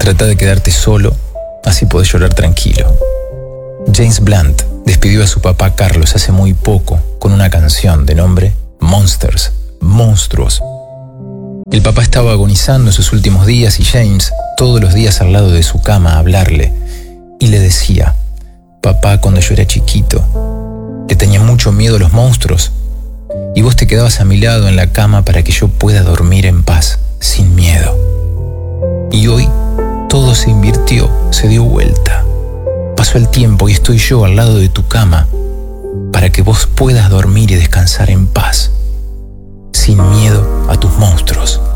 Trata de quedarte solo, así podés llorar tranquilo. James Blunt despidió a su papá Carlos hace muy poco con una canción de nombre Monsters, Monstruos. El papá estaba agonizando en sus últimos días y James, todos los días al lado de su cama a hablarle, y le decía: papá, cuando yo era chiquito, le tenía mucho miedo a los monstruos, y vos te quedabas a mi lado en la cama para que yo pueda dormir en paz, sin miedo. Y hoy todo se invirtió, se dio vuelta. Pasó el tiempo y estoy yo al lado de tu cama para que vos puedas dormir y descansar en paz, sin miedo a tus monstruos.